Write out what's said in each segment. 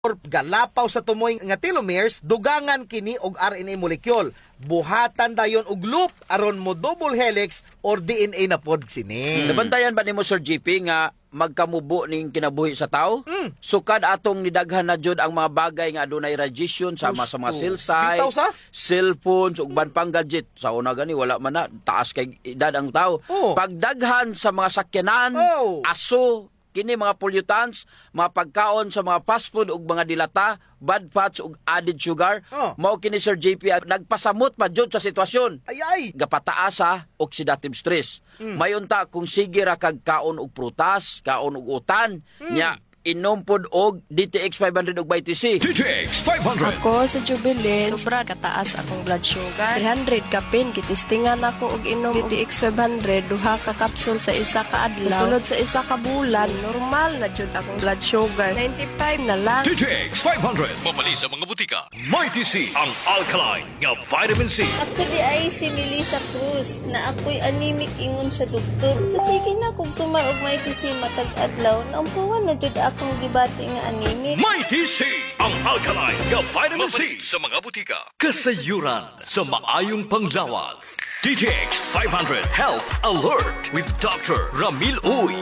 galapaw sa tumoy nga telomeres, dugangan kini og RNA molecule. Buhatan dayon og loop aron mo double helix or DNA na pod sini. Nabantayan ba nimo Sir GP nga magkamubo ning kinabuhi sa tao? Sukad atong nidaghan na jud ang mga bagay nga adunay radiation sama sa mga cell site, cellphones ug banpang gadget. Sa una gani wala man na taas kay edad ang tao. Pagdaghan sa mga sakyanan, aso, kini mga pollutants, mga pagkaon sa mga fast food ug mga dilata, bad fats ug added sugar, mao kini Sir JP nagpasamot pa jud sa sitwasyon. Gapataas sa oxidative stress. Mayunta kung sige ra kag kaon og prutas, kaon og utan, nya inom pod og DTX 500 og BTC. DTX 500. Ako sa Jubilee, sobra kataas akong blood sugar. 300 kapin, kitistingan ako og inom DTX 500, duha ka kapsul sa isa ka adlaw. Sulod sa isa ka bulan, normal na jud akong blood sugar. 95 na lang. DTX 500. Mabali sa mga butika. Mighty C, ang alkaline nga vitamin C. Ako di ay si Melissa Cruz, na ako'y anemic ingon sa doktor. Sa sige na kung tumar og Mighty C matag adlaw, naampuan na jud akong gibati nga anemic. Mighty C, ang alkaline nga vitamin C sa mga butika. Kasayuran sa maayong panglawas. DTX 500 Health Alert with Dr. Ramil Uy.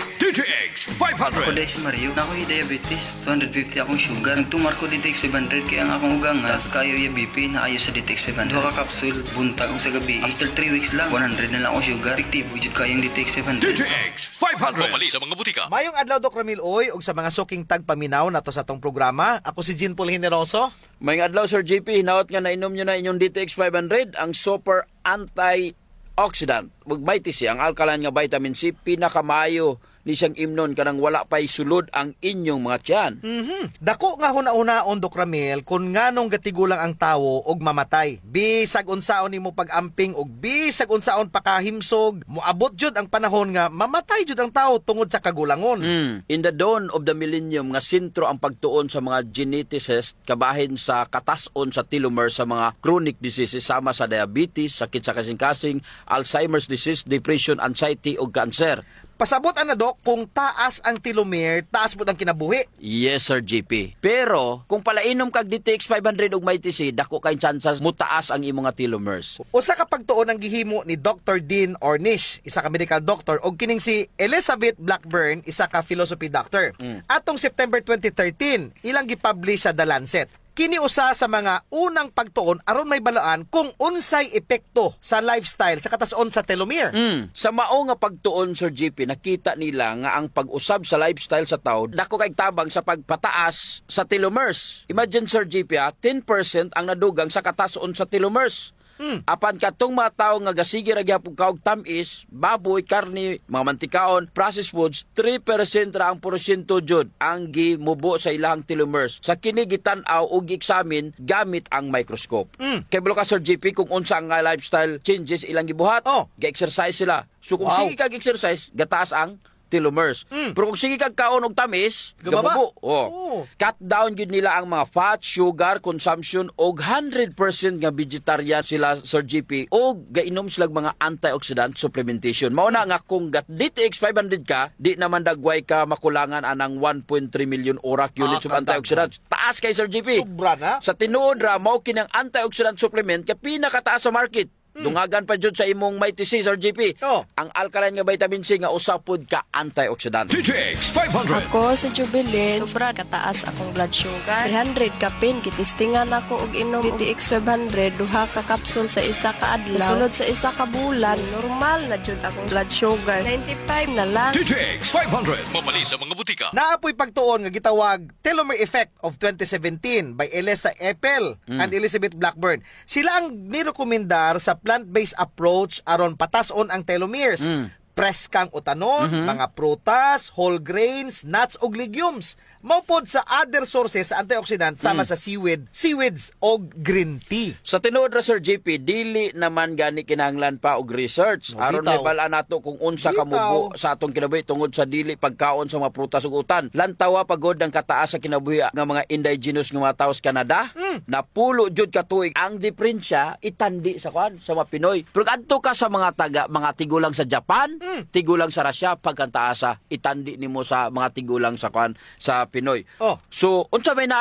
DTX 500. Ako si Mario, na ako'y diabetes, 250 akong sugar. Nagtumar ko DTX 500 kaya ang akong ugang tas kayo yung BP na ayo sa DTX 500. Duha ka kapsul, buntag sa gabi. After 3 weeks lang, 100 na lang akong sugar. Efektibo jud kayong DTX 500. DTX 500. Mabali sa mga butika. Mayong adlaw Dr. Ramil Uy ug sa mga suking tagpaminaw nato sa tong programa. Ako si Jean Paul Generoso. Mayong adlaw Sir JP, hinaot nga nainom nyo na inyong DTX 500, ang super antioxidant ug Mighty C, ang alkaline nga vitamin C, pinakamayo ni siyang imnon kanang wala pa'y sulod ang inyong mga tiyan. Dako nga huna-unaon Dr. Ramil kung nganong gatigulang ang tawo og mamatay. Bisag unsaon nimo pag-amping og bisag unsaon pakahimsog, moabot jud ang panahon nga mamatay jud ang tawo tungod sa kagulangon. In the dawn of the millennium nga sentro ang pagtuon sa mga geneticists kabahin sa katason sa telomere sa mga chronic diseases sama sa diabetes, sakit sa kasing-kasing, Alzheimer's disease, depression, anxiety ug cancer. Pasabot na Dok, kung taas ang telomere, taas po ang kinabuhi. Yes, Sir JP. Pero, kung palainom kag DTX 500 ug Mighty C, dako kay chances mutaas ang imong telomeres. Usa ka pagtuon ang gihimo ni Dr. Dean Ornish, isa ka medical doctor, og kining si Elizabeth Blackburn, isa ka philosophy doctor. Atong September 2013, ilang gipublish sa The Lancet. Kini usa sa mga unang pagtuon aron may balaan kung unsay epekto sa lifestyle sa katason sa telomere. Sa mao nga pagtuon Sir JP, nakita nila nga ang pag-usab sa lifestyle sa tao dako kay tabang sa pagpataas sa telomeres. Imagine Sir JP, 10% ang nadugang sa katason sa telomeres. Apan katong mga tao nga gasige ra gyapon kaog tamis, baboy, karne, mga mantikaon, processed foods, 3% ra ang porsyento jud ang gimubo sa ilang telomeres. Sa kini gitan-aw ug gi-examine gamit ang microscope. Kay bulo ka Sir JP kung unsa nga lifestyle changes ilang gibuhat, ga-exercise sila. So kung sige kag exercise, gataas ang telomeres. Pero kung sige kag kaon og tamis, gabubo. Cut down gyud nila ang mga fat, sugar consumption og 100% nga vegetarian sila Sir GP og gainom sila mga antioxidant supplementation. Mao na nga kung gat DTX 500 ka, di naman dagway ka makulangan anang 1.3 million ORAC units of antioxidants. Taas kay Sir GP. Sobra na. Sa tinuod ra mao kinang antioxidant supplement ka pinakataas sa market. Dungagan pa jud sa imong Mighty C, Sir JP. Ang alkaline nga vitamin C nga usapod ka antioxidant. DTX 500. Ako sa Jubilee, sobra kataas akong blood sugar. 300 kapin, kitistingan ako og inom DTX 500, duha ka kapsul sa isa ka adlaw. Sulod sa isa ka bulan, normal na jud akong blood sugar. 95 na lang. DTX 500. Mabali sa mga butika. Naapoy pagtuon nga gitawag Telomere Effect of 2017 by Elisa Eppel and Elizabeth Blackburn. Sila ang nirekomendar sa plant-based approach aron patason ang telomeres. Preskang utanon, mga prutas, whole grains, nuts ug legumes. Maupod sa other sources sa antioxidant sama sa seaweeds o green tea. Sa tinuod ra Sir JP, dili naman gani kinahanglan pa og research aron may bala nato kung unsa ka mubo sa atong kinabuhi tungod sa dili pagkaon sa mga prutas ug utan. Lantawa pagod ang kataas sa kinabuhi nga mga indigenous nga mga tawo sa Canada. Napulo jud ka tuig ang diferensya itandi sa sa mga Pinoy. Pero adto ka sa mga tigulang sa Japan, tigulang sa Russia, pagkantaasa itandi nimo sa mga tigulang sa sa Pinoy. Oh. So unsa may